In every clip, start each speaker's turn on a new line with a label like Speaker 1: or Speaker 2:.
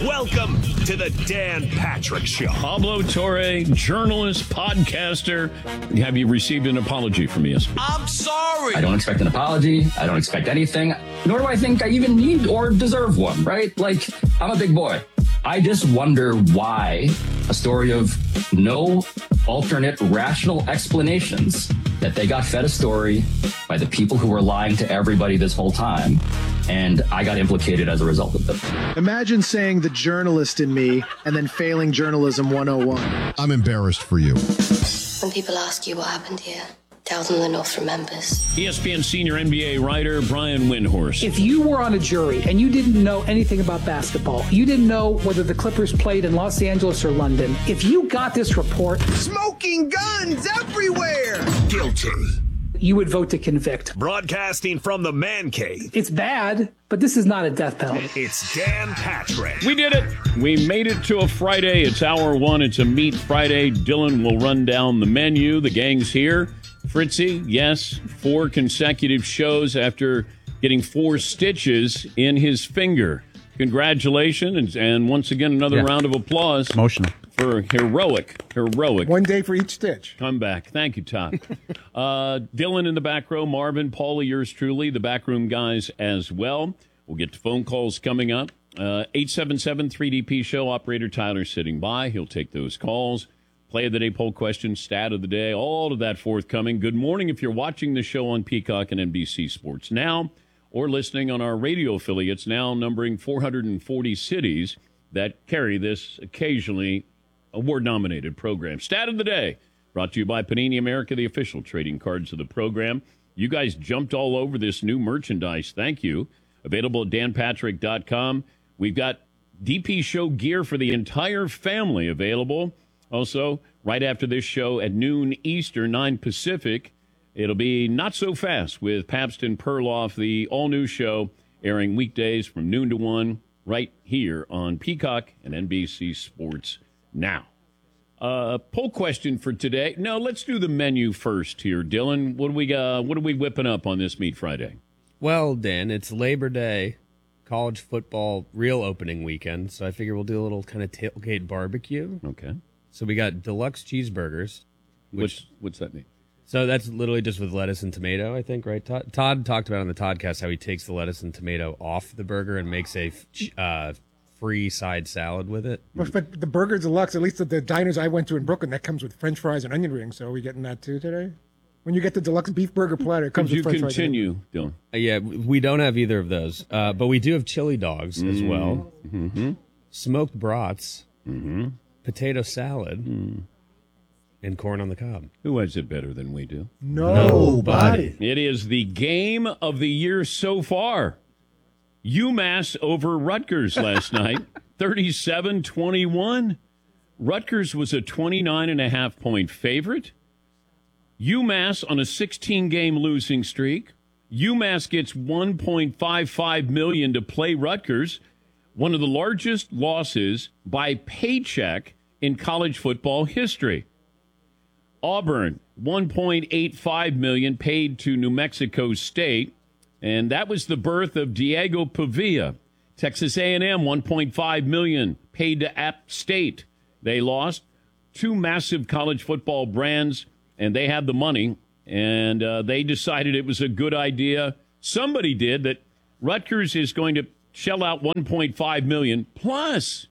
Speaker 1: Welcome to the Dan Patrick Show.
Speaker 2: Pablo Torre, journalist, podcaster. Have you received an apology from me?
Speaker 1: I'm sorry.
Speaker 3: I don't expect an apology. I don't expect anything. Nor do I think I even need or deserve one, right? Like, I'm a big boy. I just wonder why a story of no alternate rational explanations that they got fed a story by the people who were lying to everybody this whole time. And I got implicated as a result of them.
Speaker 4: Imagine saying the journalist in me and then failing journalism 101.
Speaker 5: I'm embarrassed for you.
Speaker 6: When people ask you what happened here, tell them the North remembers.
Speaker 2: ESPN senior NBA writer Brian Windhorst.
Speaker 7: If you were on a jury and you didn't know anything about basketball, you didn't know whether the Clippers played in Los Angeles or London, if you got this report,
Speaker 8: smoking guns everywhere,
Speaker 1: Guilty.
Speaker 7: you would vote to convict.
Speaker 1: Broadcasting from the man cave.
Speaker 7: It's bad, but this is not a death penalty.
Speaker 1: It's Dan Patrick.
Speaker 2: We did it. We made it to a Friday. It's hour one. It's a meat Friday. Dylan will run down the menu. The gang's here. Fritzy, yes, 4 consecutive shows after getting 4 stitches in his finger. Congratulations, and once again, another round of applause.
Speaker 9: Emotional.
Speaker 2: For heroic.
Speaker 8: One day for each stitch.
Speaker 2: Come back. Thank you, Todd. Dylan in the back row, Marvin, Paulie, yours truly, the backroom guys as well. We'll get to phone calls coming up. 877-3DP show, operator Tyler sitting by. He'll take those calls. Play of the day, poll question, stat of the day, all of that forthcoming. Good morning if you're watching the show on Peacock and NBC Sports Now or listening on our radio affiliates, now numbering 440 cities that carry this occasionally award-nominated program. Stat of the day, brought to you by Panini America, the official trading cards of the program. You guys jumped all over this new merchandise. Thank you. Available at danpatrick.com. We've got DP Show gear for the entire family available. Also, right after this show at noon Eastern, 9 Pacific, it'll be Not So Fast with Pabst and Perloff, the all-new show airing weekdays from noon to 1 right here on Peacock and NBC Sports Now. Poll question for today. No, let's do the menu first here, Dylan. What are we whipping up on this Meat Friday?
Speaker 9: Well, Dan, it's Labor Day, college football real opening weekend, so I figure we'll do a little kind of tailgate barbecue.
Speaker 2: Okay.
Speaker 9: So we got deluxe cheeseburgers.
Speaker 2: What's that mean?
Speaker 9: So that's literally just with lettuce and tomato, I think, right? Todd talked about on the Toddcast how he takes the lettuce and tomato off the burger and makes a free side salad with it.
Speaker 8: But the burger deluxe, at least at the diners I went to in Brooklyn, that comes with French fries and onion rings. So are we getting that too today? When you get the deluxe beef burger platter, it comes with French fries.
Speaker 2: Could you continue, Dylan?
Speaker 9: Yeah, we don't have either of those, but we do have chili dogs as well, smoked brats, potato salad, and corn on the cob.
Speaker 2: Who has it better than we do?
Speaker 8: Nobody.
Speaker 2: It is the game of the year so far. UMass over Rutgers last night, 37-21. Rutgers was a 29.5-point favorite. UMass on a 16-game losing streak. UMass gets $1.55 million to play Rutgers, one of the largest losses by paycheck in college football history. Auburn, $1.85 million paid to New Mexico State, and that was the birth of Diego Pavia. Texas A&M, $1.5 million paid to App State. They lost 2 massive college football brands, and they had the money, and they decided it was a good idea. Somebody did that. Rutgers is going to shell out $1.5 million plus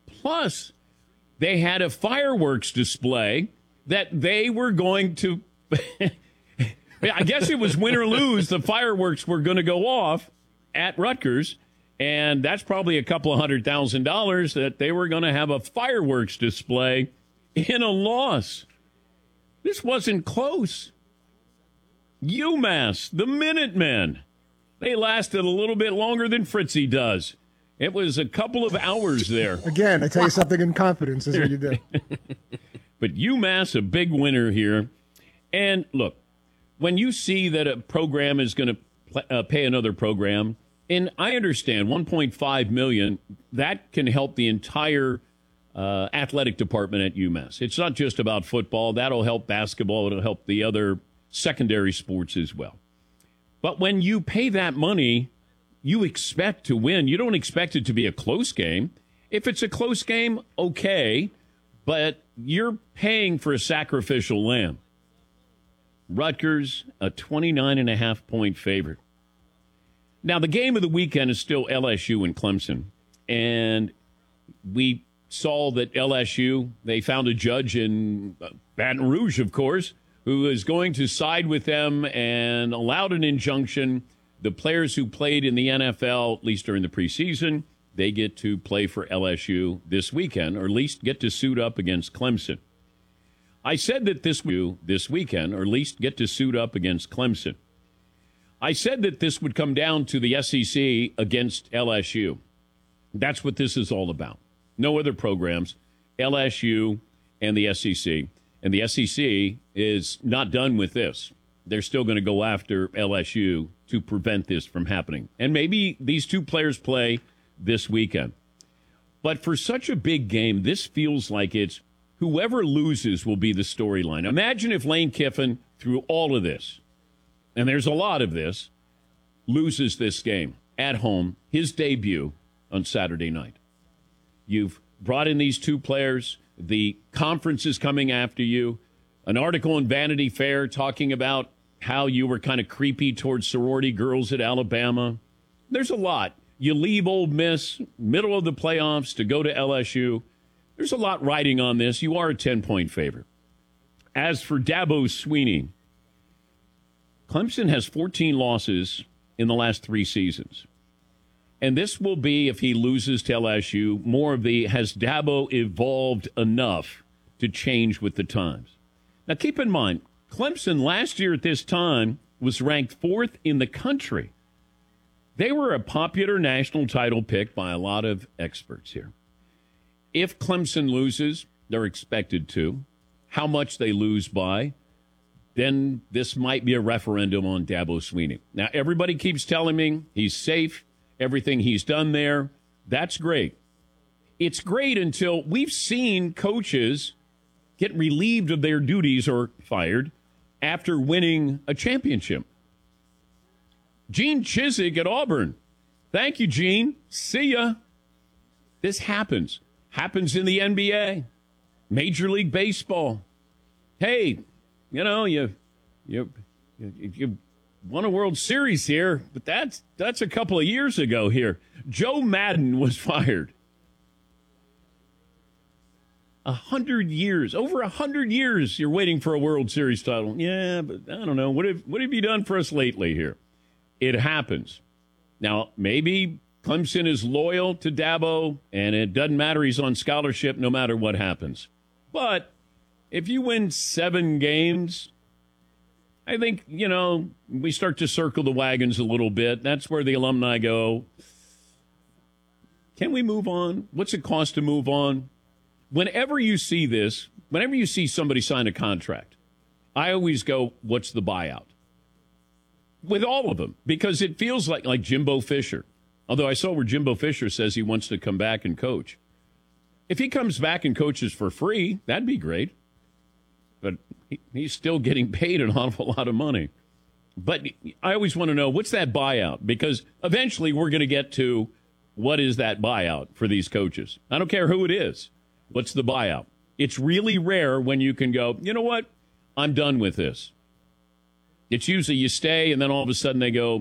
Speaker 2: they had a fireworks display that they were going to. I guess it was win or lose. The fireworks were going to go off at Rutgers, and that's probably a couple of $100,000 that they were going to have a fireworks display in a loss. This wasn't close. UMass, the Minutemen, they lasted a little bit longer than Fritzy does. It was a couple of hours there.
Speaker 8: Again, I tell you something in confidence is what you do.
Speaker 2: But UMass, a big winner here. And look, when you see that a program is going to pay another program, and I understand $1.5 million, that can help the entire athletic department at UMass. It's not just about football. That'll help basketball. It'll help the other secondary sports as well. But when you pay that money, you expect to win. You don't expect it to be a close game. If it's a close game, okay, but you're paying for a sacrificial lamb. Rutgers, a 29.5-point favorite. Now, the game of the weekend is still LSU and Clemson. And we saw that LSU, they found a judge in Baton Rouge, of course, who is going to side with them and allowed an injunction. The players who played in the NFL, at least during the preseason, they get to play for LSU this weekend, or at least get to suit up against Clemson. I said that this weekend, or at least get to suit up against Clemson. I said that this would come down to the SEC against LSU. That's what this is all about. No other programs, LSU and the SEC. And the SEC is not done with this. They're still going to go after LSU to prevent this from happening. And maybe these two players play this weekend. But for such a big game, this feels like it's whoever loses will be the storyline. Imagine if Lane Kiffin, through all of this, and there's a lot of this, loses this game at home, his debut on Saturday night. You've brought in these two players. The conference is coming after you. An article in Vanity Fair talking about how you were kind of creepy towards sorority girls at Alabama. There's a lot. You leave Ole Miss, middle of the playoffs, to go to LSU. There's a lot riding on this. You are a 10-point favorite. As for Dabo Swinney, Clemson has 14 losses in the last 3 seasons. And this will be, if he loses to LSU, more of the, has Dabo evolved enough to change with the times? Now, keep in mind, Clemson last year at this time was ranked 4th in the country. They were a popular national title pick by a lot of experts here. If Clemson loses, they're expected to. How much they lose by, then this might be a referendum on Dabo Swinney. Now, everybody keeps telling me he's safe. Everything he's done there, that's great. It's great until we've seen coaches get relieved of their duties or fired after winning a championship. Gene Chizik at Auburn. Thank you, Gene. See ya. This happens. Happens in the NBA, Major League Baseball. Hey, you know, you won a World Series here, but that's a couple of years ago here. Joe Madden was fired. 100 years, over 100 years, you're waiting for a World Series title. Yeah, but I don't know. What have you done for us lately here? It happens. Now, maybe Clemson is loyal to Dabo, and it doesn't matter. He's on scholarship no matter what happens. But if you win 7 games, I think, you know, we start to circle the wagons a little bit. That's where the alumni go, can we move on? What's it cost to move on? Whenever you see this, whenever you see somebody sign a contract, I always go, what's the buyout? With all of them, because it feels like Jimbo Fisher. Although I saw where Jimbo Fisher says he wants to come back and coach. If he comes back and coaches for free, that'd be great. But he's still getting paid an awful lot of money. But I always want to know, what's that buyout? Because eventually we're going to get to what is that buyout for these coaches. I don't care who it is. What's the buyout? It's really rare when you can go, you know what? I'm done with this. It's usually you stay, and then all of a sudden they go,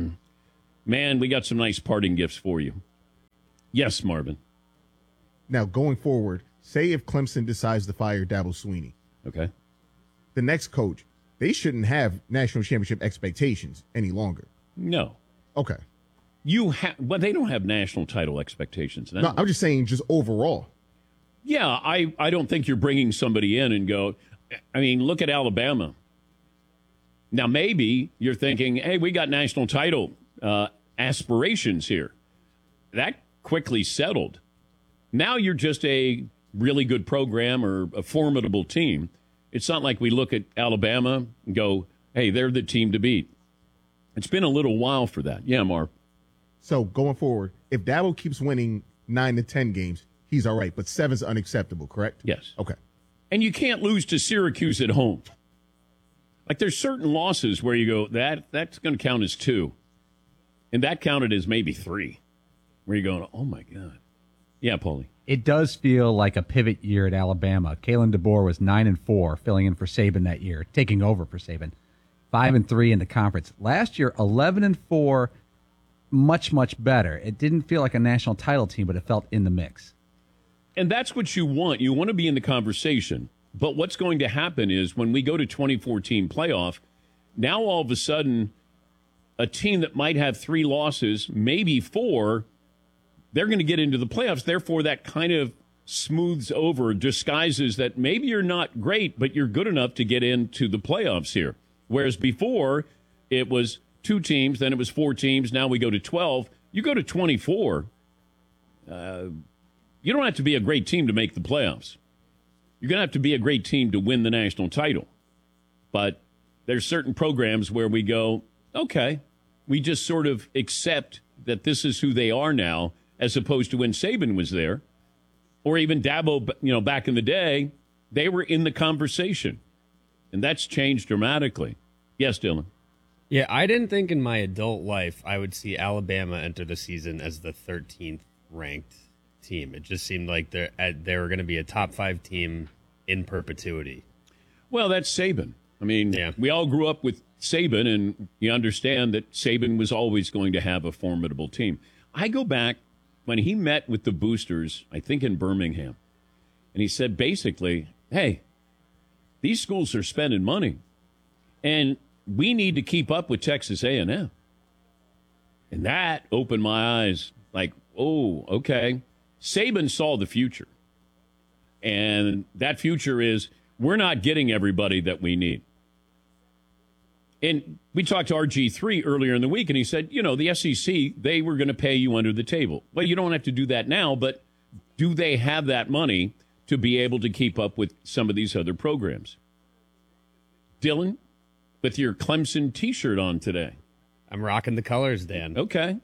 Speaker 2: man, we got some nice parting gifts for you. Yes, Marvin.
Speaker 5: Now, going forward, say if Clemson decides to fire Dabo Swinney.
Speaker 2: Okay.
Speaker 5: The next coach, they shouldn't have national championship expectations any longer.
Speaker 2: No.
Speaker 5: Okay.
Speaker 2: But they don't have national title expectations now.
Speaker 5: No, I'm just saying just overall.
Speaker 2: Yeah, I don't think you're bringing somebody in and go, I mean, look at Alabama. Now, maybe you're thinking, hey, we got national title aspirations here. That quickly settled. Now you're just a really good program or a formidable team. It's not like we look at Alabama and go, hey, they're the team to beat. It's been a little while for that. Yeah, Mark.
Speaker 5: So going forward, if Dabo keeps winning 9 to 10 games, he's all right. But 7's unacceptable, correct?
Speaker 2: Yes.
Speaker 5: Okay.
Speaker 2: And you can't lose to Syracuse at home. Like there's certain losses where you go, that's going to count as 2. And that counted as maybe 3. Where you're going, oh, my God. Yeah, Paulie.
Speaker 10: It does feel like a pivot year at Alabama. Kalen DeBoer was 9-4, filling in for Saban that year, taking over for Saban. 5-3 in the conference. Last year, 11-4, much, much better. It didn't feel like a national title team, but it felt in the mix.
Speaker 2: And that's what you want. You want to be in the conversation. But what's going to happen is when we go to 2014 playoff, now all of a sudden, a team that might have 3 losses, maybe 4, they're going to get into the playoffs. Therefore, that kind of smooths over, disguises that maybe you're not great, but you're good enough to get into the playoffs here. Whereas before, it was 2 teams, then it was 4 teams, now we go to 12. You go to 24, you don't have to be a great team to make the playoffs. You're going to have to be a great team to win the national title. But there's certain programs where we go, okay, we just sort of accept that this is who they are now, as opposed to when Saban was there, or even Dabo, back in the day, they were in the conversation. And that's changed dramatically. Yes, Dylan.
Speaker 9: Yeah, I didn't think in my adult life I would see Alabama enter the season as the 13th ranked team. It just seemed like they were going to be a top 5 team in perpetuity.
Speaker 2: Well, that's Saban. I mean, We all grew up with Saban, and you understand that Saban was always going to have a formidable team. I go back when he met with the boosters, I think in Birmingham, and he said basically, hey, these schools are spending money, and we need to keep up with Texas A&M. And that opened my eyes like, oh, okay. Saban saw the future. And that future is we're not getting everybody that we need. And we talked to RG3 earlier in the week, and he said, the SEC, they were going to pay you under the table. Well, you don't have to do that now, but do they have that money to be able to keep up with some of these other programs? Dylan, with your Clemson T-shirt on today.
Speaker 9: I'm rocking the colors, Dan.
Speaker 2: Okay.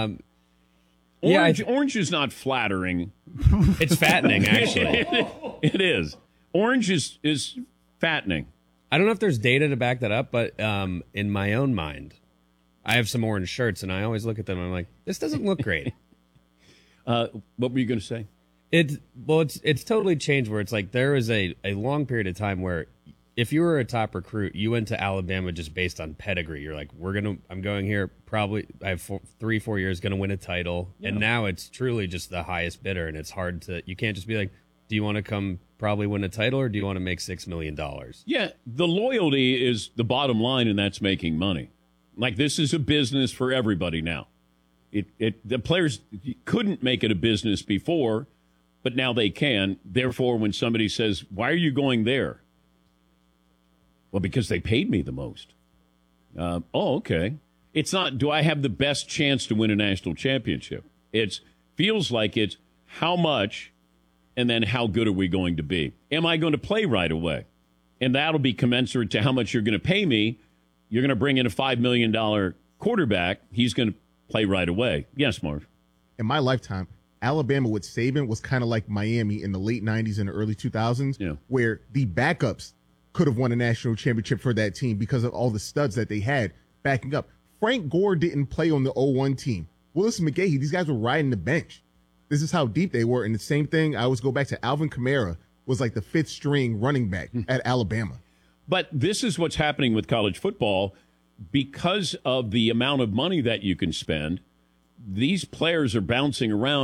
Speaker 9: Orange
Speaker 2: is not flattering.
Speaker 9: It's fattening, actually.
Speaker 2: It is. Orange is fattening.
Speaker 9: I don't know if there's data to back that up, but in my own mind, I have some orange shirts, and I always look at them and I'm like, this doesn't look great.
Speaker 2: What were you going to say?
Speaker 9: It's totally changed where it's like there is a long period of time where if you were a top recruit, you went to Alabama just based on pedigree. You're like, I'm going here. Probably I have 3-4 years, going to win a title. Yeah. And now it's truly just the highest bidder. And it's hard you can't just be like, do you want to come probably win a title or do you want to make $6 million?
Speaker 2: Yeah. The loyalty is the bottom line, and that's making money. Like, this is a business for everybody now. The players couldn't make it a business before, but now they can. Therefore, when somebody says, why are you going there? Well, because they paid me the most. Okay. It's not, do I have the best chance to win a national championship? It feels like it's how much and then how good are we going to be? Am I going to play right away? And that'll be commensurate to how much you're going to pay me. You're going to bring in a $5 million quarterback. He's going to play right away. Yes, Marv.
Speaker 5: In my lifetime, Alabama with Saban was kind of like Miami in the late 90s and the early 2000s, where the backups could have won a national championship for that team because of all the studs that they had backing up. Frank Gore didn't play on the 0-1 team. Willis McGahee, these guys were riding the bench. This is how deep they were. And the same thing, I always go back to Alvin Kamara was like the 5th string running back at Alabama.
Speaker 2: But this is what's happening with college football. Because of the amount of money that you can spend, these players are bouncing around.